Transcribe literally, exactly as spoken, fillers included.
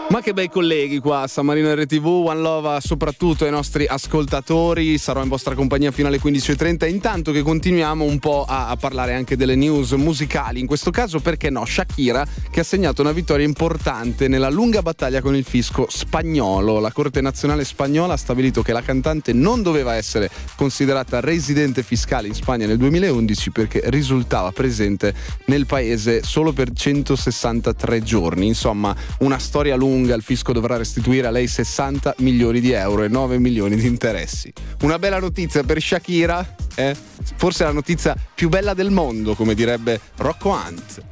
Ma che bei colleghi qua, San Marino R T V, One Love soprattutto ai nostri ascoltatori. Sarò in vostra compagnia fino alle quindici e trenta, intanto che continuiamo un po' a, a parlare anche delle news musicali. In questo caso, perché no, Shakira, che ha segnato una vittoria importante nella lunga battaglia con il fisco spagnolo. La Corte Nazionale Spagnola ha stabilito che la cantante non doveva essere considerata residente fiscale in Spagna nel duemilaundici perché risultava presente nel paese solo per centosessantatré giorni. Insomma, una storia lunga. Il fisco dovrà restituire a lei sessanta milioni di euro e nove milioni di interessi. Una bella notizia per Shakira, eh? Forse la notizia più bella del mondo, come direbbe Rocco Hunt.